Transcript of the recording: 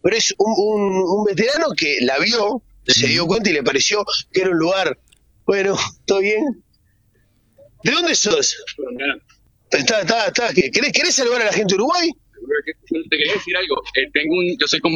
pero es un veterano que la vio, se dio cuenta y le pareció que era un lugar, bueno, ¿todo bien? ¿De dónde sos? ¿Querés saludar a la gente de Uruguay? Te quería decir algo. Yo soy